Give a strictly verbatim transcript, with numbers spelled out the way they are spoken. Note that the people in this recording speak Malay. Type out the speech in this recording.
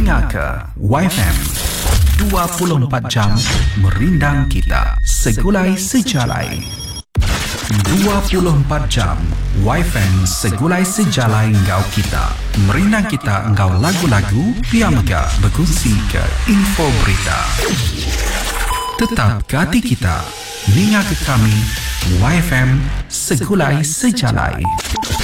Dengar ke Y F M dua puluh empat jam merindang kita segulai sejalai. dua puluh empat jam Y F M segulai sejalai engkau kita. Merindang kita engkau lagu-lagu, biar megah berkongsi ke info berita. Tetap ke hati kita, dengar ke kami Y F M segulai sejalai.